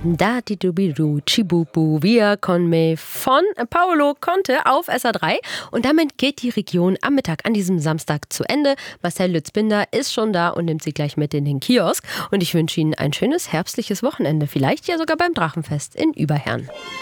Da di du Chibubu via con me von Paolo Conte auf SA3. Und damit geht die Region am Mittag an diesem Samstag zu Ende. Marcel Lützbinder ist schon da und nimmt sie gleich mit in den Kiosk. Und ich wünsche Ihnen ein schönes herbstliches Wochenende. Vielleicht ja sogar beim Drachenfest in Überherrn.